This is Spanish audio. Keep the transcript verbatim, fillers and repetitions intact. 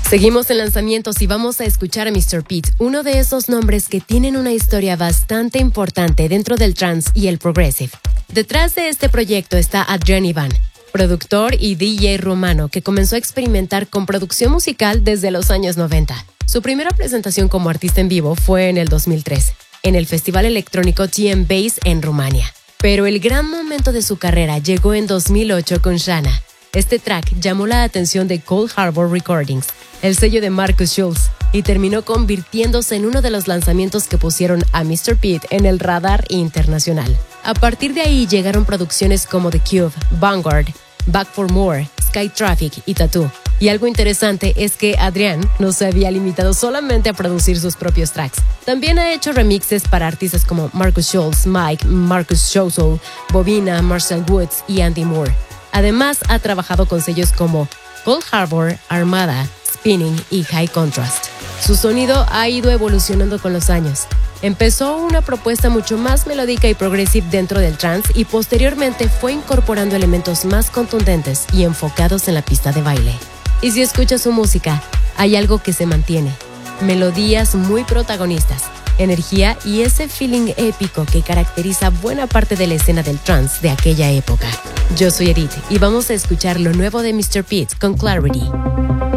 Seguimos en lanzamientos y vamos a escuchar a mister Pete, uno de esos nombres que tienen una historia bastante importante dentro del trance y el progressive. Detrás de este proyecto está Adrian Ivan, productor y D J rumano que comenzó a experimentar con producción musical desde los años noventa. Su primera presentación como artista en vivo fue en el dos mil tres, en el festival electrónico T M Bass en Rumania. Pero el gran momento de su carrera llegó en dos mil ocho con Shana. Este track llamó la atención de Cold Harbor Recordings, el sello de Markus Schulz, y terminó convirtiéndose en uno de los lanzamientos que pusieron a mister Pete en el radar internacional. A partir de ahí llegaron producciones como The Cube, Vanguard, Back for More, Sky Traffic y Tattoo. Y algo interesante es que Adrian no se había limitado solamente a producir sus propios tracks. También ha hecho remixes para artistas como Markus Schulz, Mike, Markus Schousel, Bobina, Marcel Woods y Andy Moore. Además, ha trabajado con sellos como Cold Harbor, Armada, Spinning y High Contrast. Su sonido ha ido evolucionando con los años. Empezó una propuesta mucho más melódica y progressive dentro del trance y posteriormente fue incorporando elementos más contundentes y enfocados en la pista de baile. Y si escuchas su música, hay algo que se mantiene: melodías muy protagonistas, energía y ese feeling épico que caracteriza buena parte de la escena del trance de aquella época. Yo soy Edith y vamos a escuchar lo nuevo de mister Pete con Clarity.